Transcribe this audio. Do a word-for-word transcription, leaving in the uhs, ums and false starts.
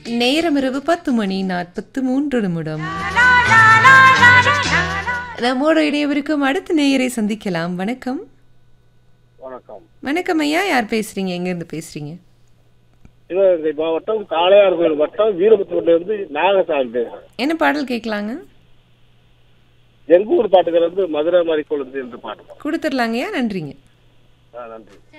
நேரம் இரவு பத்து மணி நாற்பத்து மூன்று நிமிடம். நம்மோட இடையவருக்கும் அடுத்த நேயரை சந்திக்கலாம். வணக்கம். வணக்கம். வணக்கம் ஐயா, யார் பேசுறீங்க, எங்க இருந்து பேசுறீங்க? சிவகங்கை மாவட்டம் காளையார் கோயில் வட்டம் வீரபுத்தூர்ல இருந்து நாகசாமி பேசுறேன். என்ன பாடல் கேட்கலாங்க? எங்க ஊர் பாட்டுகள் வந்து மதுரை மாதிரி கொழுந்து என்று பாட்டு கொடுத்துடலாங்கய்யா. நன்றிங்க. நன்றி.